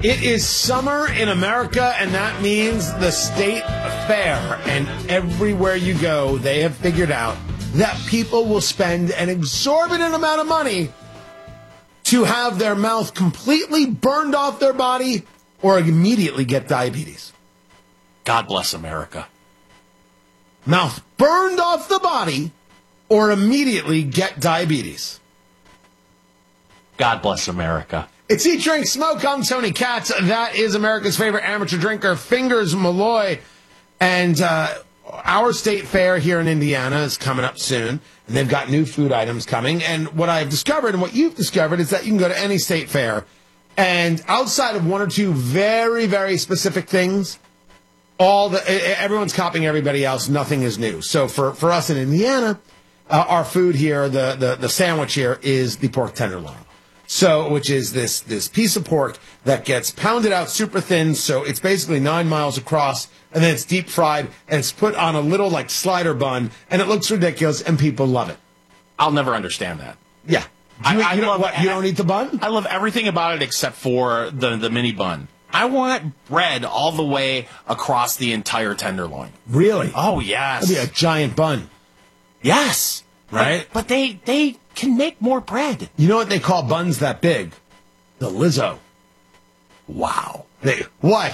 It is summer in America, and that means the state fair. And everywhere you go, they have figured out that people will spend an exorbitant amount of money to have their mouth completely burned off their body or immediately get diabetes. God bless America. Mouth burned off the body or immediately get diabetes. God bless America. It's Eat, Drink, Smoke. I'm Tony Katz. That is America's favorite amateur drinker, Fingers Malloy. And our state fair here in Indiana is coming up soon. And they've got new food items coming. And what I've discovered and what you've discovered is that you can go to any state fair. And outside of one or two very, very specific things, everyone's copying everybody else. Nothing is new. So for us in Indiana, our food here, the sandwich here is the pork tenderloin. So, which is this piece of pork that gets pounded out super thin. So it's basically 9 miles across, and then it's deep fried, and it's put on a little like slider bun, and it looks ridiculous, and people love it. I'll never understand that. Yeah. You don't eat the bun? I love everything about it except for the mini bun. I want bread all the way across the entire tenderloin. Really? Oh, yes. That'd be a giant bun. Yes. Right? But they can make more bread. You know what they call buns that big? The Lizzo. Wow. What?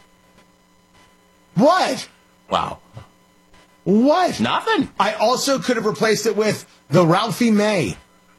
Wow. What? Nothing. I also could have replaced it with the Ralphie May.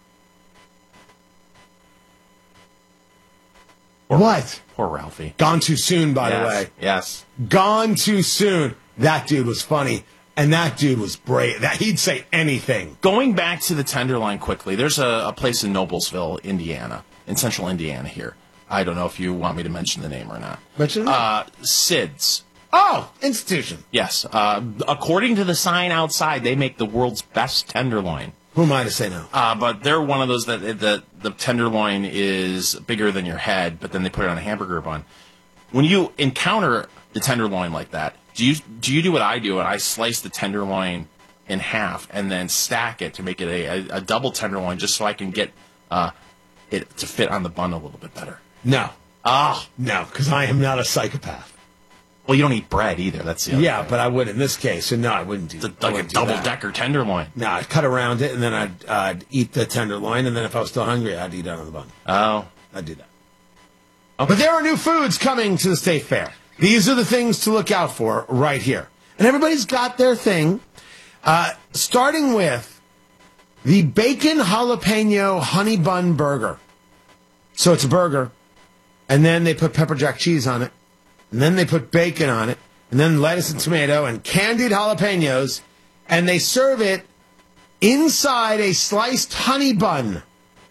What? Poor Ralphie. Gone too soon, by the way. Yes. Gone too soon. That dude was funny. And that dude was brave. He'd say anything. Going back to the tenderloin quickly, there's a place in Noblesville, Indiana, in central Indiana here. I don't know if you want me to mention the name or not. Mention it? Sid's. Oh, institution. Yes. According to the sign outside, they make the world's best tenderloin. Who am I to say no? But they're one of those that the tenderloin is bigger than your head, but then they put it on a hamburger bun. When you encounter the tenderloin like that, do you do what I do? And I slice the tenderloin in half and then stack it to make it a double tenderloin, just so I can get it to fit on the bun a little bit better. No. Oh no, because I am not a psychopath. Well, you don't eat bread either. That's the other thing. But I would in this case. So no, I wouldn't do that. It's like a double-decker tenderloin. No, I'd cut around it, and then I'd eat the tenderloin, and then if I was still hungry, I'd eat it on the bun. Oh. I'd do that. Okay. But there are new foods coming to the state fair. These are the things to look out for right here. And everybody's got their thing, starting with the bacon jalapeno honey bun burger. So it's a burger, and then they put pepper jack cheese on it, and then they put bacon on it, and then lettuce and tomato and candied jalapenos, and they serve it inside a sliced honey bun.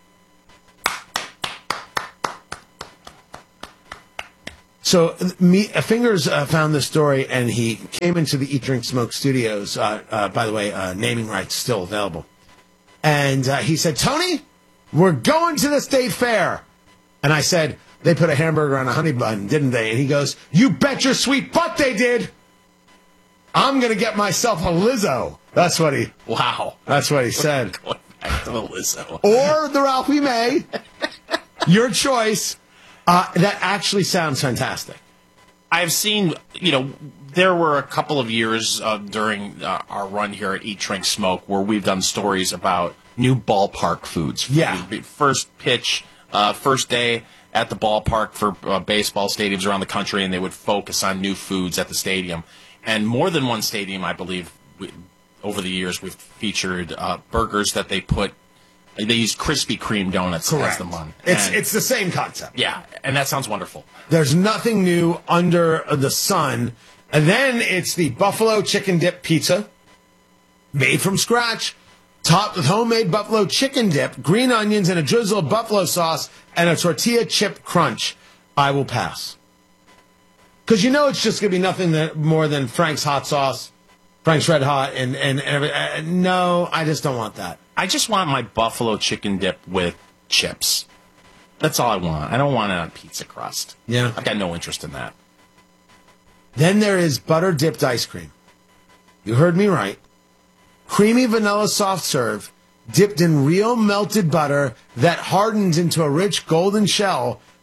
So Fingers found this story, and he came into the Eat, Drink, Smoke studios. By the way, naming rights still available. And he said, Tony, we're going to the state fair. And I said, they put a hamburger on a honey bun, didn't they? And he goes, you bet your sweet butt they did. I'm going to get myself a Lizzo. That's what he said. Going back to the Lizzo. Or the Ralphie May. Your choice. That actually sounds fantastic. I've seen, there were a couple of years during our run here at Eat, Drink, Smoke where we've done stories about new ballpark foods. Yeah. First pitch, first day at the ballpark for baseball stadiums around the country, and they would focus on new foods at the stadium. And more than one stadium, I believe, over the years, we've featured burgers that they use Krispy Kreme donuts as the bun. It's the same concept. Yeah, and that sounds wonderful. There's nothing new under the sun. And then it's the buffalo chicken dip pizza, made from scratch, topped with homemade buffalo chicken dip, green onions, and a drizzle of buffalo sauce, and a tortilla chip crunch. I will pass. Because it's just going to be nothing more than Frank's hot sauce, Frank's Red Hot, and everything. No, I just don't want that. I just want my buffalo chicken dip with chips. That's all I want. I don't want it on pizza crust. Yeah. I've got no interest in that. Then there is butter dipped ice cream. You heard me right. Creamy vanilla soft serve dipped in real melted butter that hardens into a rich golden shell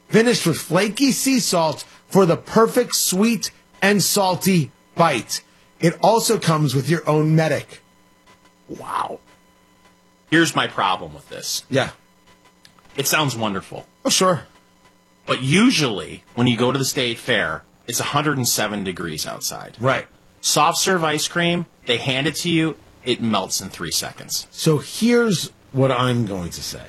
finished with flaky sea salt for the perfect sweet and salty bite. It also comes with your own medic. Wow. Here's my problem with this. Yeah. It sounds wonderful. Oh, sure. But usually, when you go to the state fair, it's 107 degrees outside. Right. Soft serve ice cream, they hand it to you, it melts in 3 seconds. So here's what I'm going to say.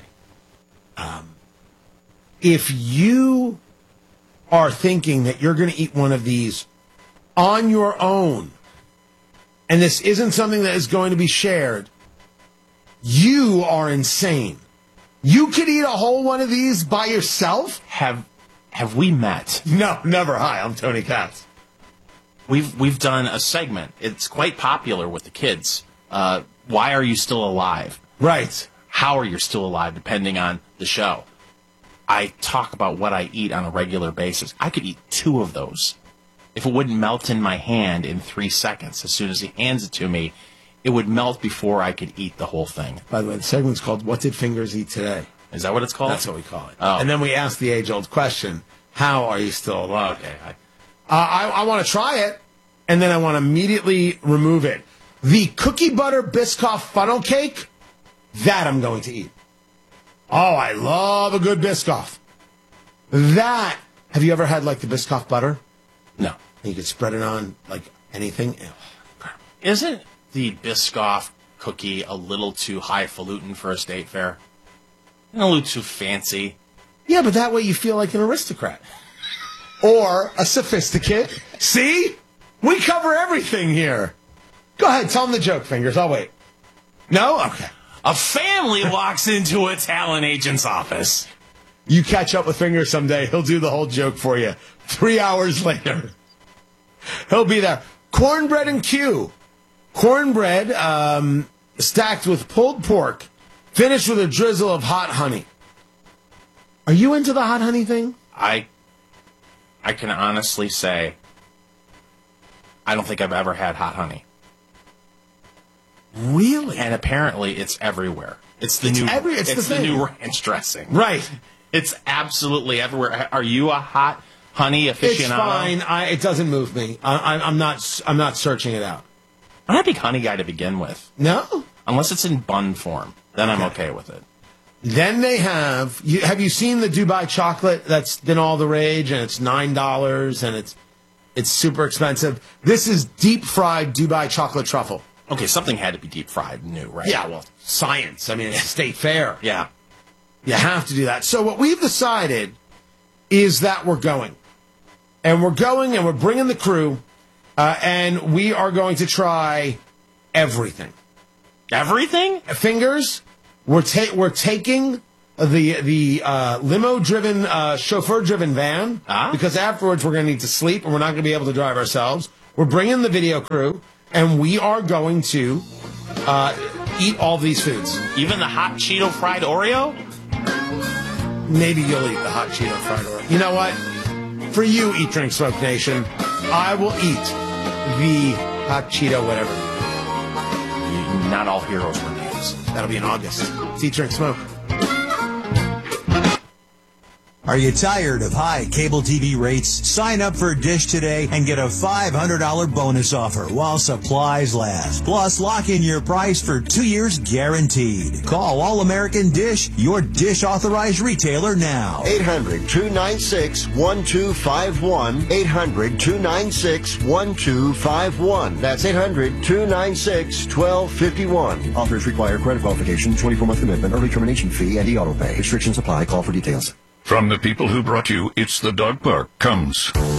If you are thinking that you're going to eat one of these on your own, and this isn't something that is going to be shared, you are insane. You could eat a whole one of these by yourself? Have we met? No, never. Hi, I'm Tony Katz. We've done a segment. It's quite popular with the kids. Why are you still alive? Right. How are you still alive, depending on the show. I talk about what I eat on a regular basis. I could eat 2 of those. If it wouldn't melt in my hand in 3 seconds, as soon as he hands it to me, it would melt before I could eat the whole thing. By the way, the segment's called What Did Fingers Eat Today? Is that what it's called? That's what we call it. Oh. And then we ask the age-old question, how are you still alive? Okay. I want to try it, and then I want to immediately remove it. The cookie butter Biscoff funnel cake, that I'm going to eat. Oh, I love a good Biscoff. That, have you ever had like the Biscoff butter? No. And you could spread it on like anything. Isn't the Biscoff cookie a little too highfalutin for a state fair? A little too fancy. Yeah, but that way you feel like an aristocrat. Or a sophisticate. See? We cover everything here. Go ahead, tell them the joke, Fingers. I'll wait. No? Okay. A family walks into a talent agent's office. You catch up with Fingers someday, he'll do the whole joke for you. 3 hours later. He'll be there. Cornbread and Q. Cornbread stacked with pulled pork, finished with a drizzle of hot honey. Are you into the hot honey thing? I can honestly say I don't think I've ever had hot honey. Really? And apparently it's everywhere. It's the new ranch dressing. Right. It's absolutely everywhere. Are you a hot honey aficionado? It's fine. It doesn't move me. I'm not searching it out. I'm not a big honey guy to begin with. No? Unless it's in bun form. Then I'm okay with it. Then they have you seen the Dubai chocolate that's been all the rage, and it's $9 and it's super expensive. This is deep fried Dubai chocolate truffle. Okay, something had to be deep fried new, right? Yeah, well, science. I mean, it's a state fair. Yeah. You have to do that. So what we've decided is that we're going. And we're bringing the crew, and we are going to try everything. Everything? Fingers, we're taking the limo-driven, chauffeur-driven van, because afterwards we're going to need to sleep, and we're not going to be able to drive ourselves. We're bringing the video crew, and we are going to eat all these foods. Even the hot Cheeto fried Oreo? Maybe you'll eat the hot Cheeto fried Oreo. You know what? For you, Eat, Drink, Smoke Nation, I will eat the hot Cheeto whatever. Not all heroes were names. That'll be in August. It's Eat, Drink, Smoke. Are you tired of high cable TV rates? Sign up for Dish today and get a $500 bonus offer while supplies last. Plus, lock in your price for 2 years guaranteed. Call All American Dish, your Dish authorized retailer now. 800-296-1251. 800-296-1251. That's 800-296-1251. Offers require credit qualification, 24-month commitment, early termination fee, and e-auto pay. Restrictions apply. Call for details. From the people who brought you It's the Dog Park comes